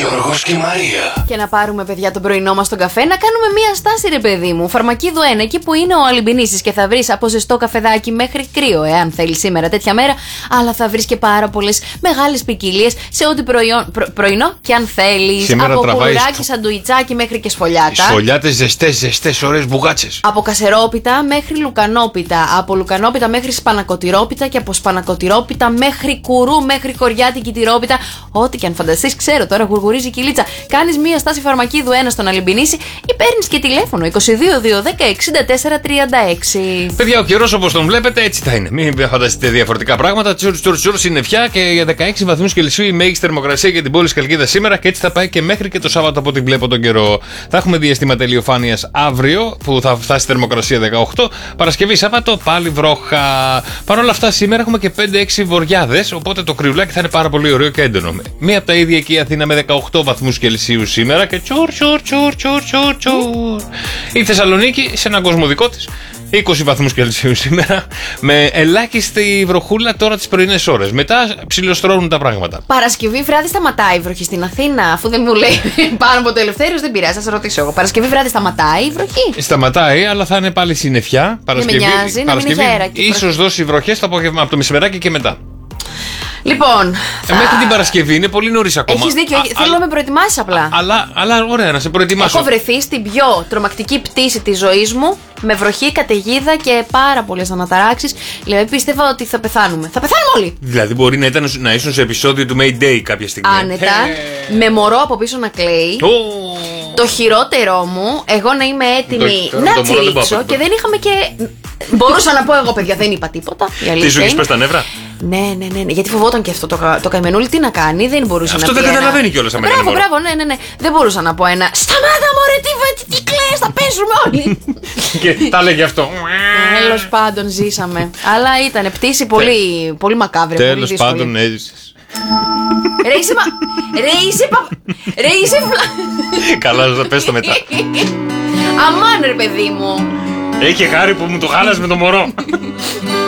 Γιώργος και Μαρία. Και να πάρουμε, παιδιά, τον πρωινό μας τον καφέ, να κάνουμε μία στάση, ρε παιδί μου. Φαρμακίδου 1, εκεί που είναι ο Αλυμπινήσης και θα βρεις από ζεστό καφεδάκι μέχρι κρύο, εάν θέλεις σήμερα τέτοια μέρα. Αλλά θα βρεις και πάρα πολλές μεγάλες ποικιλίες σε ό,τι πρωινό και αν θέλεις. Σήμερα από τραβάει κουλουράκι, σαντουιτσάκι μέχρι και σφολιάτα. Σφολιάτες ζεστές, ωραίες μπουγάτσες. Από κασερόπιτα μέχρι λουκανόπιτα. Από λουκανόπιτα μέχρι σπανακοτηρόπιτα. Και από σπανακοτηρόπιτα μέχρι κουρού, μέχρι χωριάτικη τυρόπιτα. Ό,τι και αν φανταστείς, ξέρω τώρα, γουργουρίζει η κυλίτσα. Κάνεις μία στάση Φαρμακίδου 1 στον Αλυμπινήση ή παίρνεις και τηλέφωνο 22-210-64-36. Παιδιά, ο καιρός όπως τον βλέπετε έτσι θα είναι. Μην φανταστείτε διαφορετικά πράγματα. Τσουρ, συννεφιά και για 16 βαθμούς Κελσίου η μέγιστη θερμοκρασία για την πόλη της Χαλκίδας σήμερα και έτσι θα πάει και μέχρι και το Σάββατο από ό,τι βλέπω τον καιρό. Θα έχουμε διαστήματα ηλιοφάνειας αύριο που θα φτάσει θερμοκρασία 18. Παρασκευή, Σάββατο πάλι βρόχα. Παρ' όλα αυτά σήμερα έχουμε και 5-6 βοριάδες, οπότε το κρυουλάκι θα είναι πάρα πολύ ωραίο και έντονο. Μία από τα ίδια εκεί η Αθήνα με 18 βαθμούς Κελσίου σήμερα και τσουρ. Η Θεσσαλονίκη σε έναν κόσμο δικό της 20 βαθμούς Κελσίου σήμερα, με ελάχιστη βροχούλα τώρα τις πρωινές ώρες. Μετά ψιλοστρώνουν τα πράγματα. Παρασκευή βράδυ σταματάει η βροχή στην Αθήνα, αφού δεν μου λέει πάνω από το Ελευθέριος, δεν πειράζει, θα σε ρωτήσω εγώ. Παρασκευή βράδυ σταματάει η βροχή. Σταματάει, αλλά θα είναι πάλι συννεφιά. Παρασκευή, δεν με νοιάζει, να μην έχει αέρα. Ίσως δώσει βροχές το απόγευμα, από το μεσημεράκι και μετά. Λοιπόν. Μέχρι την Παρασκευή είναι πολύ νωρίς ακόμα. Έχεις δίκιο, θέλω να με προετοιμάσεις απλά. Αλλά ωραία, να σε προετοιμάσω. Έχω βρεθεί στην πιο τρομακτική πτήση της ζωής μου, με βροχή, καταιγίδα και πάρα πολλές αναταράξεις. Δηλαδή πίστευα ότι θα πεθάνουμε. Θα πεθάνουμε όλοι. Δηλαδή μπορεί να ήσουν σε επεισόδιο του Mayday κάποια στιγμή. Άνετα, με μωρό από πίσω να κλαίει. Το χειρότερό μου, εγώ να είμαι έτοιμη να τσιρίξω και δεν είχαμε και. Μπορούσα να πω εγώ, παιδιά, δεν είπα τίποτα. Τι σου έχεις πες τα νεύρα? Ναι. Γιατί φοβόταν και αυτό το καημενούλι, τι να κάνει, δεν μπορούσε αυτό να πει. Αυτό δεν καταλαβαίνει κιόλας. Μπράβο, ναι. Δεν μπορούσα να πω ένα. Σταμάτα, μωρέ, τι κλαις, θα πέσουμε όλοι. Και τα έλεγε αυτό. Τέλος πάντων, ζήσαμε. Αλλά ήταν πτήση πολύ μακάβρια. Τέλος πάντων, έζησες. Ρε είσαι Καλά, θα πες το μετά. Αμάν, ρε παιδί μου. Έχει χάρη που μου το χάλασε με το μωρό.